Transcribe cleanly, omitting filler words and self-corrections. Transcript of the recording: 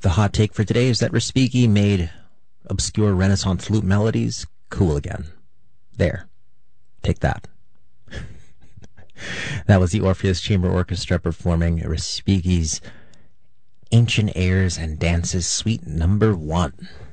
The hot take for today is that Respighi made obscure Renaissance flute melodies cool again. There. Take that. That was the Orpheus Chamber Orchestra performing Respighi's Ancient Airs and Dances Suite Number 1.